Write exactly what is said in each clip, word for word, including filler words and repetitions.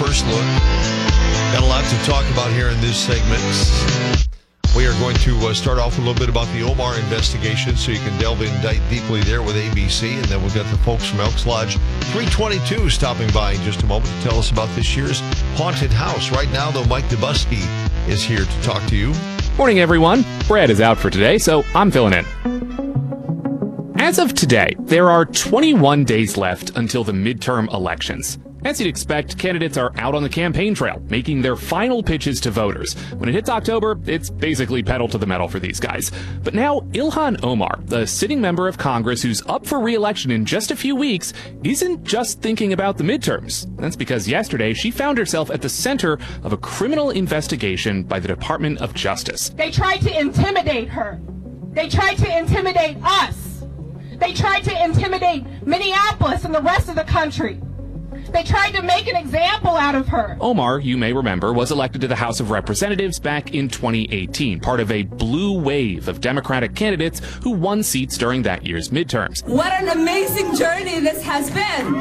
first look. Got a lot to talk about here in this segment. We are going to uh, start off a little bit about the Omar investigation, so you can delve in deeply there with A B C. And then we've got the folks from Elks Lodge three twenty-two stopping by in just a moment to tell us about this year's haunted house. Right now, though, Mike DeBusky is here to talk to you. Morning, everyone. Brad is out for today, so I'm filling in. As of today, there are twenty-one days left until the midterm elections. As you'd expect, candidates are out on the campaign trail, making their final pitches to voters. When it hits October, it's basically pedal to the metal for these guys. But now, Ilhan Omar, the sitting member of Congress who's up for re-election in just a few weeks, isn't just thinking about the midterms. That's because yesterday, she found herself at the center of a criminal investigation by the Department of Justice. They tried to intimidate her. They tried to intimidate us. They tried to intimidate Minneapolis and the rest of the country. They tried to make an example out of her. Omar, you may remember, was elected to the House of Representatives back in twenty eighteen, part of a blue wave of Democratic candidates who won seats during that year's midterms. What an amazing journey this has been.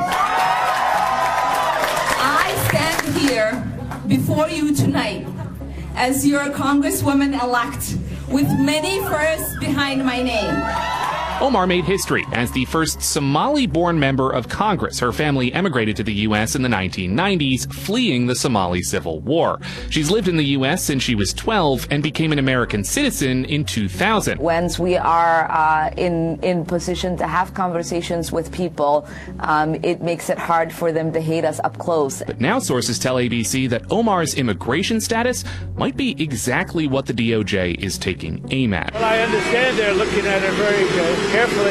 I stand here before you tonight as your Congresswoman-elect with many firsts behind my name. Omar made history as the first Somali-born member of Congress. Her family emigrated to the U S in the nineteen nineties, fleeing the Somali Civil War. She's lived in the U S since she was twelve and became an American citizen in two thousand. Once we are uh, in, in position to have conversations with people, um, it makes it hard for them to hate us up close. But now sources tell A B C that Omar's immigration status might be exactly what the D O J is taking aim at. Well, I understand they're looking at it very uh, carefully.